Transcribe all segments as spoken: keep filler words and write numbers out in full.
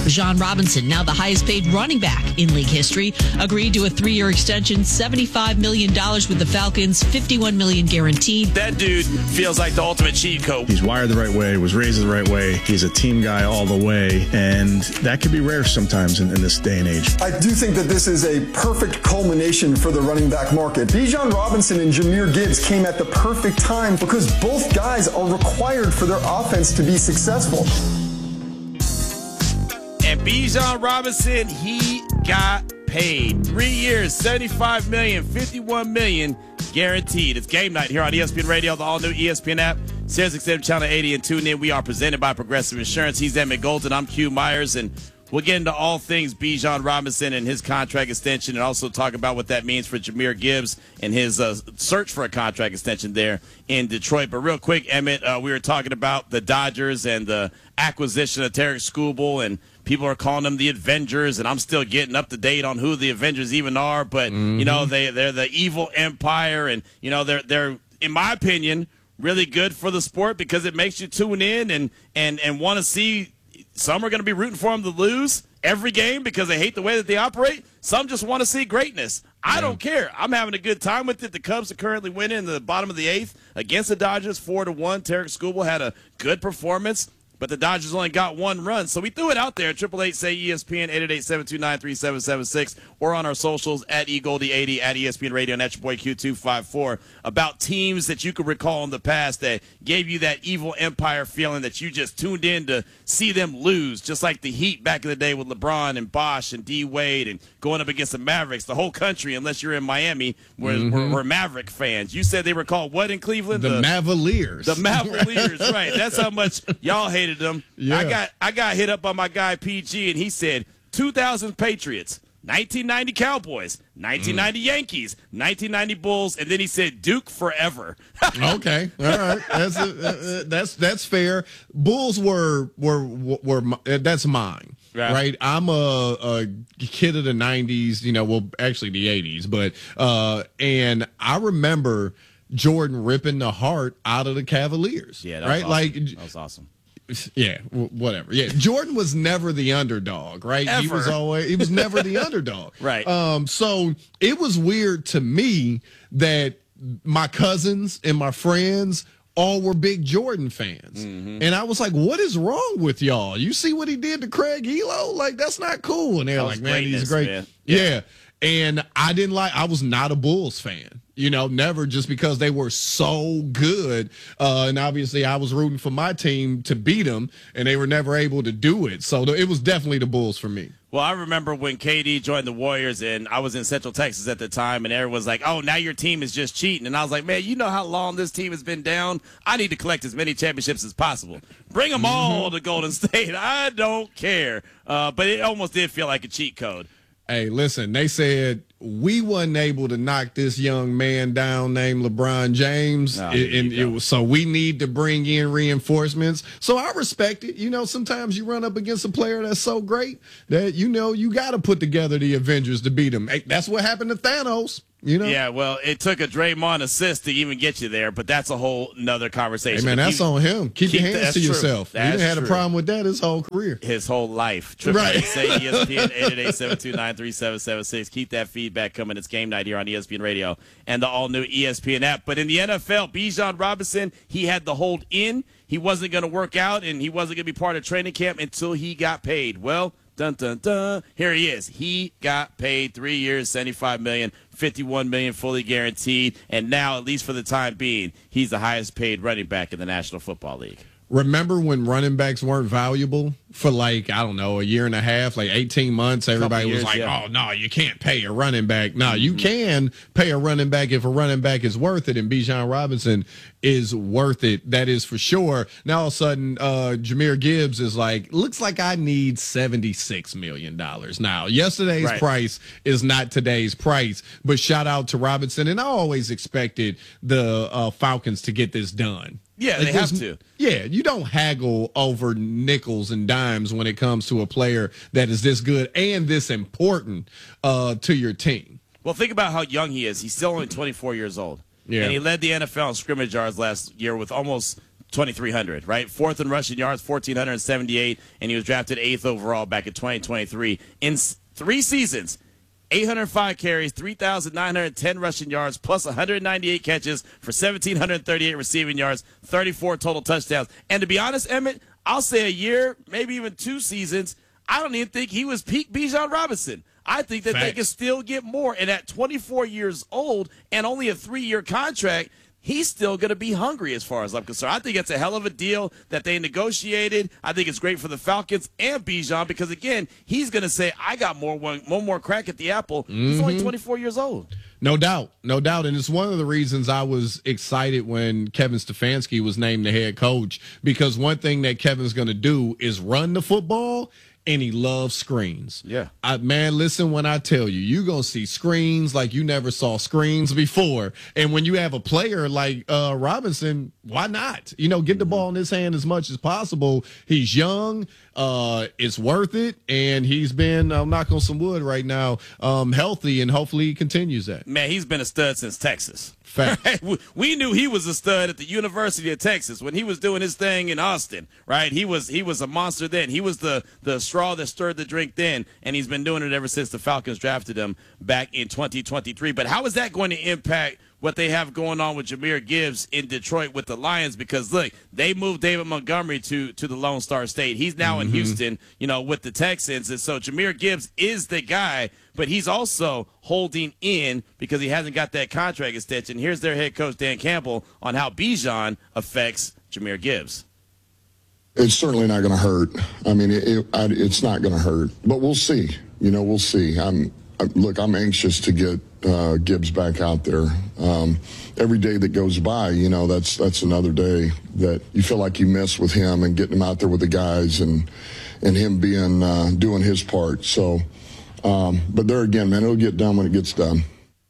Bijan Robinson, now the highest paid running back in league history, agreed to a three-year extension, seventy-five million dollars with the Falcons, fifty-one million dollars guaranteed. That dude feels like the ultimate cheat code. He's wired the right way, was raised the right way. He's a team guy all the way, and that could be rare sometimes in, in this day and age. I do think that this is a perfect culmination for the running back market. Bijan Robinson and Jahmyr Gibbs came at the perfect time because both guys are required for their offense to be successful. And Bijan Robinson, he got paid. Three years, seventy-five million dollars, fifty-one million dollars guaranteed. It's game night here on E S P N Radio, the all-new E S P N app, Sirius X M Channel eighty, and tune in. We are presented by Progressive Insurance. He's Emmett Golden. I'm Q Myers, and we'll get into all things Bijan Robinson and his contract extension, and also talk about what that means for Jahmyr Gibbs and his uh, search for a contract extension there in Detroit. But real quick, Emmett, uh, we were talking about the Dodgers and the acquisition of Tarek Skubal, and people are calling them the Avengers, and I'm still getting up to date on who the Avengers even are. But, mm-hmm. you know, they, they're the evil empire, and, you know, they're, they're, in my opinion, really good for the sport because it makes you tune in and, and, and want to see. Some are going to be rooting for them to lose every game because they hate the way that they operate. Some just want to see greatness. I yeah. don't care. I'm having a good time with it. The Cubs are currently winning in the bottom of the eighth against the Dodgers, four to one. Tarek Skubal had a good performance, but the Dodgers only got one run. So we threw it out there. Triple eight say E S P N, eight eight eight, seven two nine, three seven seven six, or on our socials at E Goldie eighty, at E S P N Radio, and at your boy Q two five four, about teams that you could recall in the past that gave you that evil empire feeling that you just tuned in to see them lose, just like the Heat back in the day with LeBron and Bosh and D. Wade and going up against the Mavericks. The whole country, unless you're in Miami, were, mm-hmm. were, were Maverick fans. You said they were called what in Cleveland? The, the Mavaliers. The Mavaliers, right. That's how much y'all hated them. Yeah. I got I got hit up by my guy P G, and he said two thousand Patriots, nineteen ninety Cowboys, nineteen ninety mm. Yankees, nineteen ninety Bulls, and then he said Duke forever. Okay, all right, that's a, uh, that's that's fair. Bulls were were were, were that's mine. Right. right. I'm a, a kid of the nineties, you know, well, actually the eighties, but uh, and I remember Jordan ripping the heart out of the Cavaliers. Yeah, that right. Was awesome. Like that was awesome. Yeah, whatever. Yeah, Jordan was never the underdog, right? Ever. He was always he was never the underdog. Right. Um, so it was weird to me that my cousins and my friends all were big Jordan fans. Mm-hmm. And I was like, what is wrong with y'all? You see what he did to Craig Elo? Like, that's not cool. And they're like, man, he's great. Man. Yeah. yeah. And I didn't like, I was not a Bulls fan. You know, never, just because they were so good. Uh, and obviously I was rooting for my team to beat them, and they were never able to do it. So it was definitely the Bulls for me. Well, I remember when K D joined the Warriors, and I was in Central Texas at the time, and everyone's like, oh, now your team is just cheating. And I was like, man, you know how long this team has been down? I need to collect as many championships as possible. Bring them all to Golden State. I don't care. Uh, but it almost did feel like a cheat code. Hey, listen, they said we wasn't able to knock this young man down named LeBron James, oh, and, and it was, so we need to bring in reinforcements. So I respect it. You know, sometimes you run up against a player that's so great that, you know, you got to put together the Avengers to beat him. Hey, that's what happened to Thanos. You know? Yeah, well, it took a Draymond assist to even get you there, but that's a whole nother conversation. Hey, man, that's keep, on him. Keep, keep your hands to true. yourself. He didn't had a problem with that his whole career. His whole life. Right. Say E S P N, eight eight eight, seven two nine, three seven seven six. Keep that feedback coming. It's game night here on E S P N Radio and the all-new E S P N app. But in the N F L, Bijan Robinson, he had the hold in. He wasn't going to work out, and he wasn't going to be part of training camp until he got paid. Well, dun, dun, dun. Here he is. He got paid three years, seventy-five million dollars, fifty-one million dollars fully guaranteed, and now, at least for the time being, he's the highest paid running back in the National Football League. Remember when running backs weren't valuable for, like, I don't know, a year and a half, like eighteen months? Everybody years, was like, yeah. oh, no, you can't pay a running back. No, mm-hmm. you can pay a running back if a running back is worth it, and Bijan Robinson is worth it. That is for sure. Now, all of a sudden, uh, Jahmyr Gibbs is like, looks like I need seventy-six million dollars. Now, yesterday's right. price is not today's price, but shout out to Robinson. And I always expected the uh, Falcons to get this done. Yeah, they have to. Yeah, you don't haggle over nickels and dimes when it comes to a player that is this good and this important uh, to your team. Well, think about how young he is. He's still only twenty-four years old. Yeah. And he led the N F L in scrimmage yards last year with almost twenty-three hundred, right? Fourth in rushing yards, one thousand four hundred seventy-eight, and he was drafted eighth overall back in twenty twenty-three. In three seasons, eight hundred five carries, three thousand nine hundred ten rushing yards, plus one hundred ninety-eight catches for one thousand seven hundred thirty-eight receiving yards, thirty-four total touchdowns. And to be honest, Emmett, I'll say a year, maybe even two seasons, I don't even think he was peak Bijan Robinson. I think that Facts. They can still get more. And at twenty-four years old and only a three-year contract, he's still going to be hungry as far as I'm concerned. I think it's a hell of a deal that they negotiated. I think it's great for the Falcons and Bijan because, again, he's going to say, I got more one, one more crack at the apple. Mm-hmm. He's only twenty-four years old. No doubt. No doubt. And it's one of the reasons I was excited when Kevin Stefanski was named the head coach, because one thing that Kevin's going to do is run the football, and he loves screens. Yeah. I, man, listen when I tell you, you're going to see screens like you never saw screens before. And when you have a player like uh, Robinson, why not? You know, get the ball in his hand as much as possible. He's young. Uh, it's worth it. And he's been, I'm knocking on some wood right now, um, healthy, and hopefully he continues that. Man, he's been a stud since Texas. Fact. We knew he was a stud at the University of Texas when he was doing his thing in Austin, right? He was he was a monster then. He was the, the straw that stirred the drink then, and he's been doing it ever since the Falcons drafted him back in twenty twenty-three. But how is that going to impact what they have going on with Jahmyr Gibbs in Detroit with the Lions? Because, look, they moved David Montgomery to, to the Lone Star State. He's now mm-hmm. in Houston, you know, with the Texans. And so Jahmyr Gibbs is the guy, but he's also holding in because he hasn't got that contract extension. Here's their head coach, Dan Campbell, on how Bijan affects Jahmyr Gibbs. It's certainly not going to hurt. I mean, it, it, I, it's not going to hurt, but we'll see. You know, we'll see. I'm, I, look, I'm anxious to get uh, Gibbs back out there. Um, every day that goes by, you know, that's that's another day that you feel like you miss with him and getting him out there with the guys and and him being uh, doing his part. So, um, but there again, man, it'll get done when it gets done.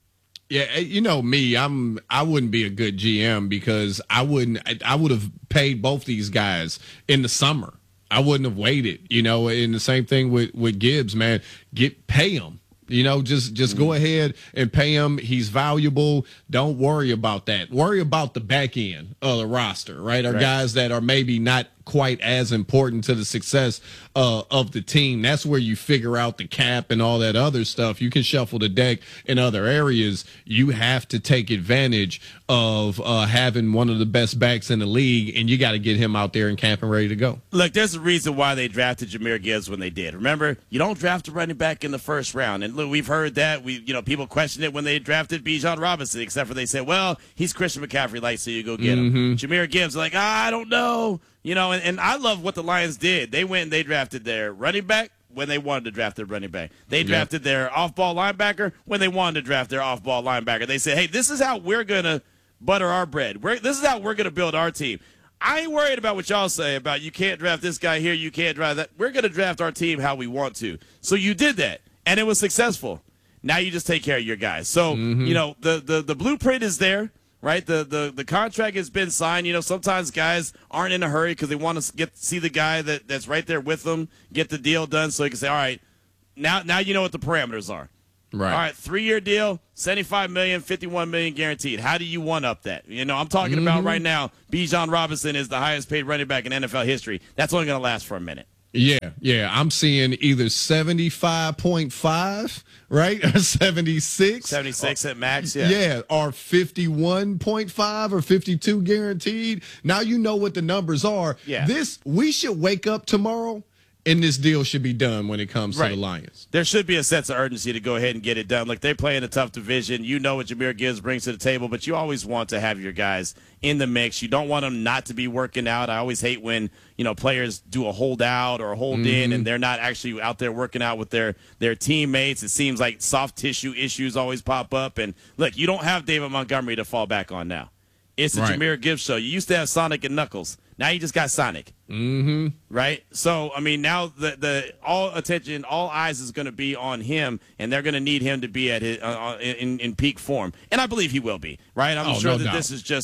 Yeah, you know me, I'm I wouldn't be a good G M because I wouldn't I, I would have paid both these guys in the summer. I wouldn't have waited, you know, and the same thing with, with Gibbs, man. Get pay him. You know, just just mm-hmm. go ahead and pay him. He's valuable. Don't worry about that. Worry about the back end of the roster, right? Our right. guys that are maybe not quite as important to the success uh, of the team. That's where you figure out the cap and all that other stuff. You can shuffle the deck in other areas. You have to take advantage of uh, having one of the best backs in the league, and you got to get him out there in camp and ready to go. Look, there's a reason why they drafted Jahmyr Gibbs when they did. Remember, you don't draft a running back in the first round. And look, we've heard that. We, you know, people questioned it when they drafted Bijan Robinson, except for they said, well, he's Christian McCaffrey like, so you go get him. Mm-hmm. Jahmyr Gibbs, like, ah, I don't know. You know, and, and I love what the Lions did. They went and they drafted their running back when they wanted to draft their running back. They drafted yeah. their off-ball linebacker when they wanted to draft their off-ball linebacker. They said, hey, this is how we're going to butter our bread. We're, this is how we're going to build our team. I ain't worried about what y'all say about you can't draft this guy here, you can't draft that. We're going to draft our team how we want to. So you did that, and it was successful. Now you just take care of your guys. So, mm-hmm. you know, the, the, the blueprint is there. Right, the, the the contract has been signed. You know, sometimes guys aren't in a hurry because they want to get see the guy that, that's right there with them, get the deal done, so they can say, all right, now now you know what the parameters are. Right. All right, three-year deal, seventy-five million dollars, fifty-one million dollars guaranteed. How do you one-up that? You know, I'm talking mm-hmm. about right now, Bijan Robinson is the highest-paid running back in N F L history. That's only going to last for a minute. Yeah, yeah. I'm seeing either seventy-five point five, right, or seventy-six. seventy-six or, at max, yeah. Yeah, or fifty-one point five or fifty-two guaranteed. Now you know what the numbers are. Yeah. This, we should wake up tomorrow, and this deal should be done when it comes right. to the Lions. There should be a sense of urgency to go ahead and get it done. Look, they play in a tough division. You know what Jahmyr Gibbs brings to the table, but you always want to have your guys in the mix. You don't want them not to be working out. I always hate when, you know, players do a holdout or a hold mm-hmm. in and they're not actually out there working out with their, their teammates. It seems like soft tissue issues always pop up. And, look, you don't have David Montgomery to fall back on now. It's the right. Jahmyr Gibbs show. You used to have Sonic and Knuckles. Now you just got Sonic. Mm-hmm. Right? So, I mean, now the the all attention, all eyes is going to be on him, and they're going to need him to be at his, uh, in, in peak form. And I believe he will be, right? I'm oh, sure no that doubt. this is just a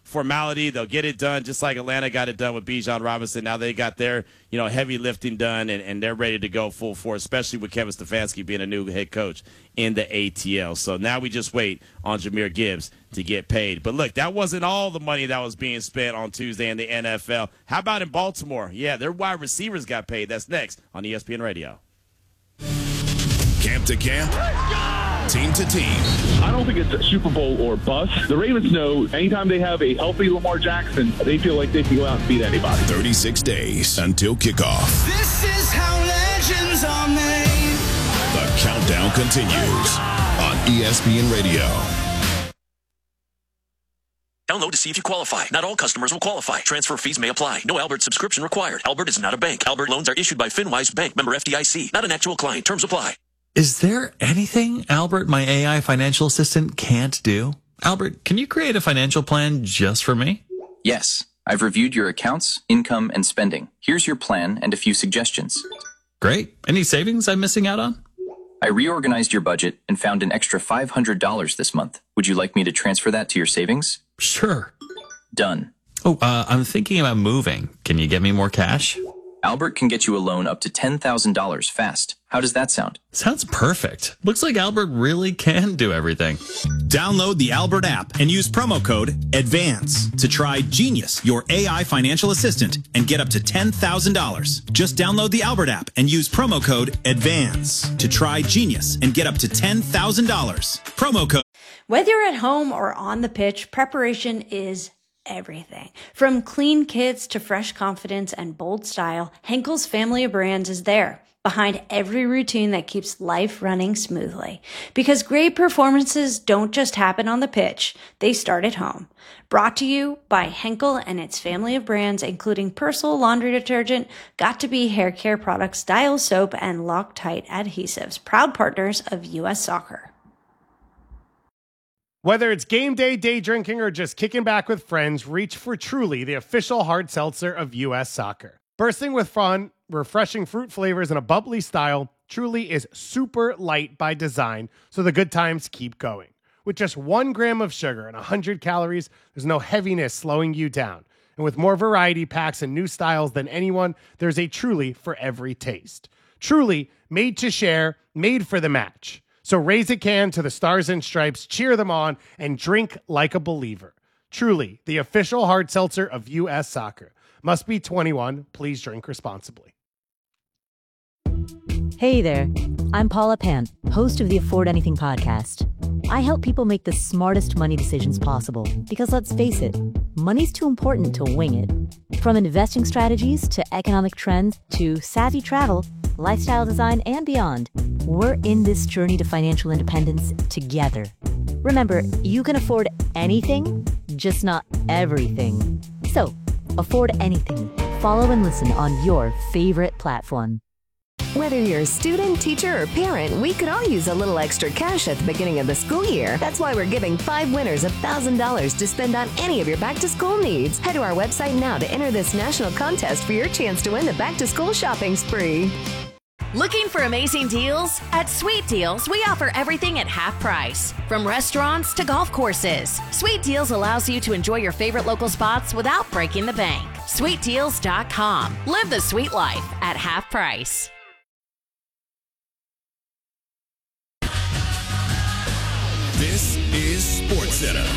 formality. They'll get it done just like Atlanta got it done with Bijan Robinson. Now they got their, you know, heavy lifting done, and, and they're ready to go full force, especially with Kevin Stefanski being a new head coach in the A T L. So now we just wait on Jahmyr Gibbs to get paid. But look, that wasn't all the money that was being spent on Tuesday in the N F L. How about in Baltimore? Yeah, their wide receivers got paid. That's next on E S P N Radio. Camp to camp, team to team. I don't think it's a Super Bowl or bust. The Ravens know anytime they have a healthy Lamar Jackson, they feel like they can go out and beat anybody. thirty-six days until kickoff. This is how legends are made. The countdown continues on E S P N Radio. Download to see if you qualify. Not all customers will qualify. Transfer fees may apply. No Albert subscription required. Albert is not a bank. Albert loans are issued by FinWise Bank, member F D I C. Not an actual client. Terms apply. Is there anything Albert, my A I financial assistant, can't do? Albert, can you create a financial plan just for me? Yes. I've reviewed your accounts, income, and spending. Here's your plan and a few suggestions. Great. Any savings I'm missing out on? I reorganized your budget and found an extra five hundred dollars this month. Would you like me to transfer that to your savings? Sure. Done. Oh, uh, I'm thinking about moving. Can you get me more cash? Albert can get you a loan up to ten thousand dollars fast. How does that sound? Sounds perfect. Looks like Albert really can do everything. Download the Albert app and use promo code ADVANCE to try Genius, your A I financial assistant, and get up to ten thousand dollars. Just download the Albert app and use promo code ADVANCE to try Genius and get up to ten thousand dollars. Promo code. Whether you're at home or on the pitch, preparation is everything. From clean kits to fresh confidence and bold style, Henkel's family of brands is there, behind every routine that keeps life running smoothly. Because great performances don't just happen on the pitch, they start at home. Brought to you by Henkel and its family of brands, including Persil laundry detergent, Got2b hair care products, Dial soap, and Loctite adhesives, proud partners of U S Soccer. Whether it's game day, day drinking, or just kicking back with friends, reach for Truly, the official hard seltzer of U S Soccer. Bursting with fun, refreshing fruit flavors, and a bubbly style, Truly is super light by design, so the good times keep going. With just one gram of sugar and one hundred calories, there's no heaviness slowing you down. And with more variety packs and new styles than anyone, there's a Truly for every taste. Truly, made to share, made for the match. So raise a can to the Stars and Stripes, cheer them on, and drink like a believer. Truly, the official hard seltzer of U S Soccer. Must be twenty-one. Please drink responsibly. Hey there. I'm Paula Pant, host of the Afford Anything podcast. I help people make the smartest money decisions possible because, let's face it, money's too important to wing it. From investing strategies to economic trends to savvy travel, lifestyle design, and beyond, we're in this journey to financial independence together. Remember, you can afford anything, just not everything. So, afford anything. Follow and listen on your favorite platform. Whether you're a student, teacher, or parent, we could all use a little extra cash at the beginning of the school year. That's why we're giving five winners one thousand dollars to spend on any of your back-to-school needs. Head to our website now to enter this national contest for your chance to win the back-to-school shopping spree. Looking for amazing deals? At Sweet Deals, we offer everything at half price. From restaurants to golf courses, Sweet Deals allows you to enjoy your favorite local spots without breaking the bank. sweet deals dot com. Live the sweet life at half price. This is SportsCenter.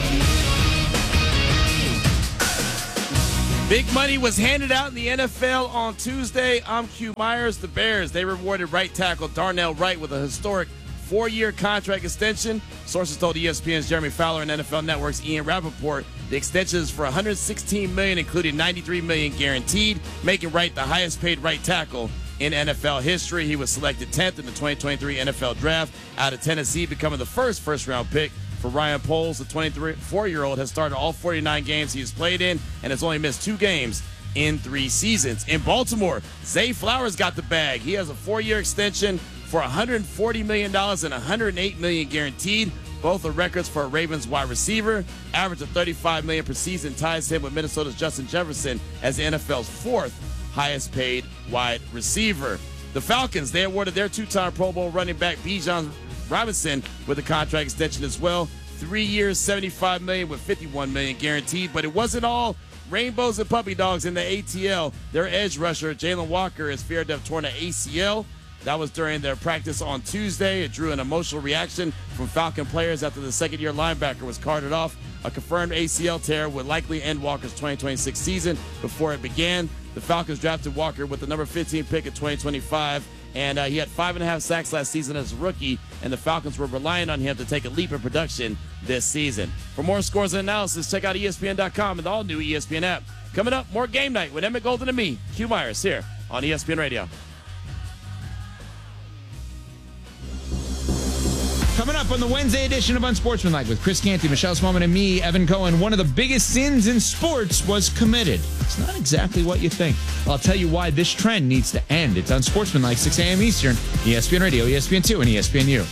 Big money was handed out in the N F L on Tuesday. I'm Q Myers. The Bears, they rewarded right tackle Darnell Wright with a historic four-year contract extension. Sources told E S P N's Jeremy Fowler and N F L Network's Ian Rappaport the extension is for one hundred sixteen million dollars, including ninety-three million dollars guaranteed, making Wright the highest-paid right tackle in N F L history. He was selected tenth in the twenty twenty-three N F L Draft out of Tennessee, becoming the first first-round pick for Ryan Poles. The twenty-four-year-old has started all forty-nine games he has played in and has only missed two games in three seasons. In Baltimore, Zay Flowers got the bag. He has a four-year extension for one hundred forty million dollars and one hundred eight million dollars guaranteed. Both are records for a Ravens wide receiver. Average of thirty-five million dollars per season ties him with Minnesota's Justin Jefferson as the N F L's fourth highest paid wide receiver. The Falcons, they awarded their two-time Pro Bowl running back Bijan Robinson with a contract extension as well. three years, seventy-five million dollars with fifty-one million dollars guaranteed. But it wasn't all rainbows and puppy dogs in the A T L. Their edge rusher, Jalen Walker, is feared to have torn an A C L. That was during their practice on Tuesday. It drew an emotional reaction from Falcon players after the second-year linebacker was carted off. A confirmed A C L tear would likely end Walker's twenty twenty-six season before it began. The Falcons drafted Walker with the number fifteen pick in twenty twenty-five, and uh, he had five and a half sacks last season as a rookie, and the Falcons were relying on him to take a leap in production this season. For more scores and analysis, check out E S P N dot com and the all-new E S P N app. Coming up, more Game Night with Emmett Golden and me, Q Myers, here on E S P N Radio. Coming up on the Wednesday edition of Unsportsmanlike with Chris Canty, Michelle Smallman, and me, Evan Cohen, one of the biggest sins in sports was committed. It's not exactly what you think. I'll tell you why this trend needs to end. It's Unsportsmanlike, six a.m. Eastern, E S P N Radio, E S P N two, and E S P N U.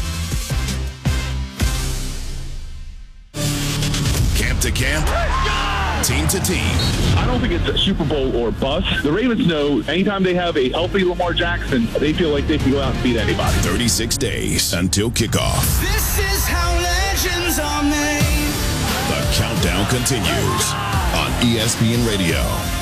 Camp to camp, team to team. I don't think it's a Super Bowl or bust. The Ravens know anytime they have a healthy Lamar Jackson, they feel like they can go out and beat anybody. thirty-six days until kickoff. This is how legends are made. The countdown continues on E S P N Radio.